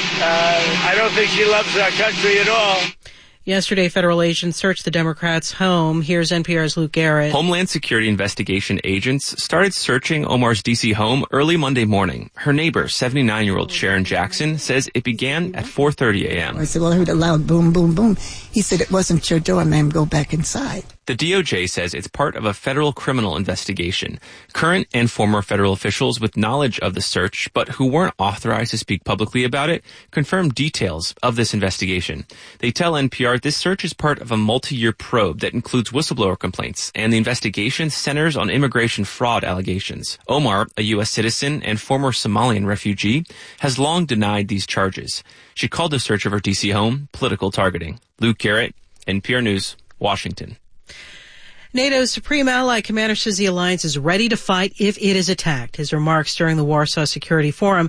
[SPEAKER 13] I don't think she loves our country at all.
[SPEAKER 11] Yesterday, federal agents searched the Democrats' home. Here's NPR's Luke Garrett.
[SPEAKER 14] Homeland Security investigation agents started searching Omar's D.C. home early Monday morning. Her neighbor, 79-year-old Sharon Jackson, says it began at 4:30 a.m.
[SPEAKER 15] I said, well, I heard a loud boom, boom, boom. He said, it wasn't your door, ma'am. Go back inside.
[SPEAKER 14] The DOJ says it's part of a federal criminal investigation. Current and former federal officials with knowledge of the search, but who weren't authorized to speak publicly about it, confirmed details of this investigation. They tell NPR this search is part of a multi-year probe that includes whistleblower complaints, and the investigation centers on immigration fraud allegations. Omar, a U.S. citizen and former Somalian refugee, has long denied these charges. She called the search of her D.C. home political targeting. Luke Garrett, NPR News, Washington.
[SPEAKER 11] NATO's Supreme Allied Commander says the alliance is ready to fight if it is attacked. His remarks during the Warsaw Security Forum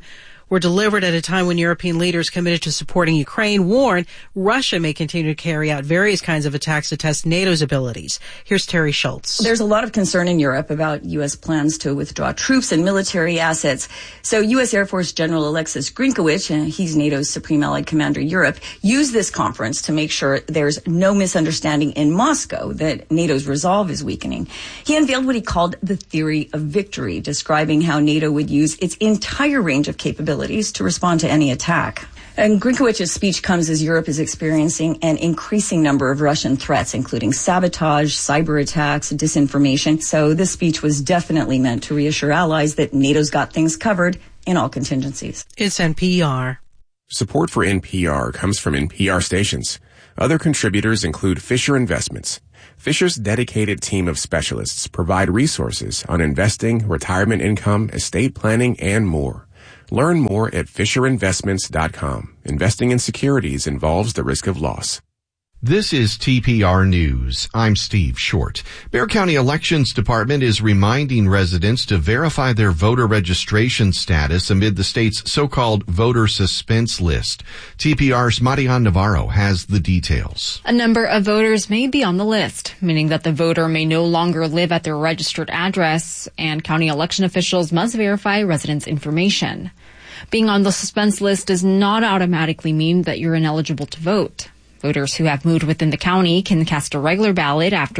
[SPEAKER 11] were delivered at a time when European leaders committed to supporting Ukraine warn Russia may continue to carry out various kinds of attacks to test NATO's abilities. Here's Terry Schultz.
[SPEAKER 16] There's a lot of concern in Europe about U.S. plans to withdraw troops and military assets. So U.S. Air Force General Alexis Grinkowicz, he's NATO's Supreme Allied Commander Europe, used this conference to make sure there's no misunderstanding in Moscow that NATO's resolve is weakening. He unveiled what he called the theory of victory, describing how NATO would use its entire range of capabilities to respond to any attack. And Grinkowicz's speech comes as Europe is experiencing an increasing number of Russian threats, including sabotage, cyber attacks, disinformation. So this speech was definitely meant to reassure allies that NATO's got things covered in all contingencies.
[SPEAKER 11] It's NPR.
[SPEAKER 17] Support for NPR comes from NPR stations. Other contributors include Fisher Investments. Fisher's dedicated team of specialists provide resources on investing, retirement income, estate planning, and more. Learn more at FisherInvestments.com. Investing in securities involves the risk of loss.
[SPEAKER 18] This is TPR News. I'm Steve Short. Bexar County Elections Department is reminding residents to verify their voter registration status amid the state's so-called voter suspense list. TPR's Marian Navarro has the details.
[SPEAKER 19] A number of voters may be on the list, meaning that the voter may no longer live at their registered address, and county election officials must verify residents' information. Being on the suspense list does not automatically mean that you're ineligible to vote. Voters who have moved within the county can cast a regular ballot after